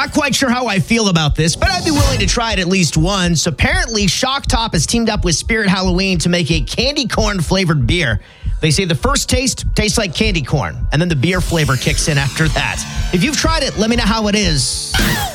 Not quite sure how I feel about this, but I'd be willing to try it at least once. Apparently, Shock Top has teamed up with Spirit Halloween to make a candy corn flavored beer. They say the first taste tastes like candy corn, and then the beer flavor kicks in after that. If you've tried it, let me know how it is.